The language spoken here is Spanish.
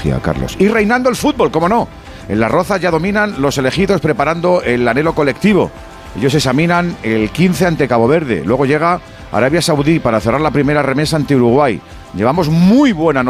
tecnología, Carlos. Y reinando el fútbol, cómo no. En Las Rozas ya dominan los elegidos preparando el anhelo colectivo. Ellos examinan el 15 ante Cabo Verde. Luego llega Arabia Saudí para cerrar la primera remesa ante Uruguay. Llevamos muy buena